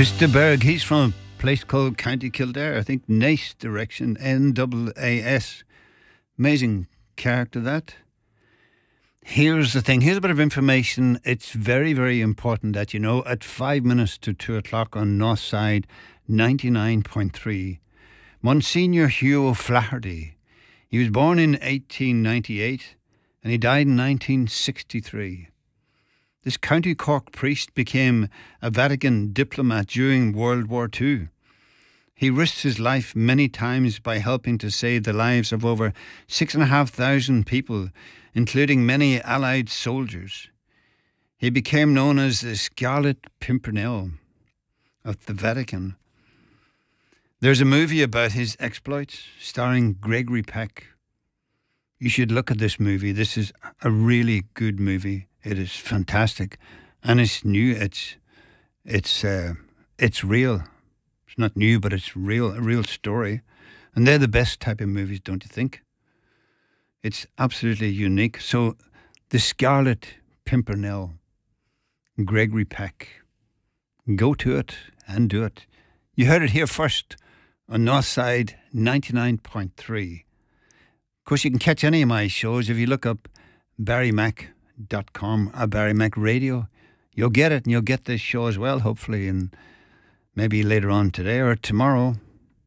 Krista Berg, he's from a place called County Kildare, I think Naas direction, Naas. Amazing character that. Here's the thing, here's a bit of information. It's very, very important that you know. At 5 minutes to 2 o'clock on North Side 99.3, Monsignor Hugh O'Flaherty. He was born in 1898 and he died in 1963. This County Cork priest became a Vatican diplomat during World War II. He risked his life many times by helping to save the lives of over 6,500 people, including many Allied soldiers. He became known as the Scarlet Pimpernel of the Vatican. There's a movie about his exploits starring Gregory Peck. You should look at this movie. This is a really good movie. It is fantastic, and it's new. It's real. It's not new, but it's real. A real story, and they're the best type of movies, don't you think? It's absolutely unique. So, the Scarlet Pimpernel, Gregory Peck. Go to it and do it. You heard it here first on Northside 99.3. Of course, you can catch any of my shows if you look up barrymac.com or Barry Mac Radio. You'll get it, and you'll get this show as well, hopefully, and maybe later on today or tomorrow.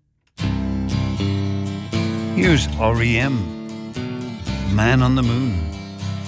Here's REM, Man on the Moon.